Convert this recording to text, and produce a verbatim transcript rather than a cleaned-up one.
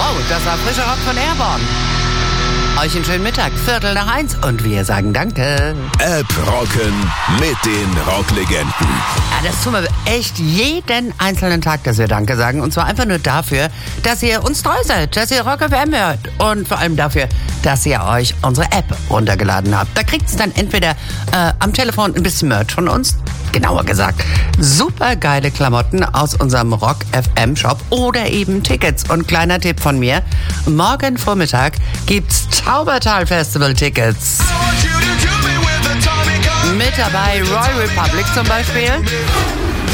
Wow, das war frischer Rock von Airborne. Euch einen schönen Mittag, Viertel nach eins und wir sagen Danke. App rocken mit den Rocklegenden. Ja, das tun wir echt jeden einzelnen Tag, dass wir Danke sagen. Und zwar einfach nur dafür, dass ihr uns treu seid, dass ihr Rock F M hört. Und vor allem dafür, dass ihr euch unsere App runtergeladen habt. Da kriegt es dann entweder äh, am Telefon ein bisschen Merch von uns, genauer gesagt, super geile Klamotten aus unserem Rock F M Shop oder eben Tickets. Und kleiner Tipp von mir, morgen Vormittag gibt's Taubertal Festival Tickets. Mit dabei Royal Republic zum Beispiel.